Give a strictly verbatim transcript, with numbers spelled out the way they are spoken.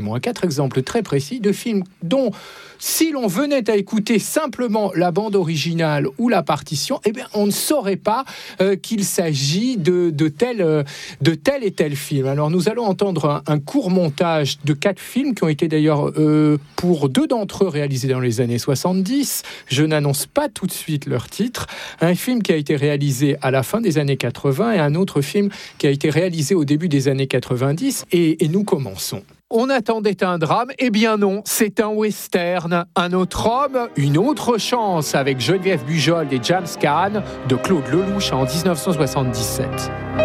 Moi, quatre exemples très précis de films dont, si l'on venait à écouter simplement la bande originale ou la partition, eh bien, on ne saurait pas euh, qu'il s'agit de, de, tel, euh, de tel et tel film. Alors, nous allons entendre un, un court montage de quatre films qui ont été d'ailleurs, euh, pour deux d'entre eux, réalisés dans les années soixante-dix. Je n'annonce pas tout de suite leur titre. Un film qui a été réalisé à la fin des années quatre-vingts et un autre film qui a été réalisé au début des années quatre-vingt-dix. Et, et nous commençons. On attendait un drame, eh bien non, c'est un western. Un autre homme, une autre chance, avec Geneviève Bujold et James Caan, de Claude Lelouch en dix-neuf cent soixante-dix-sept.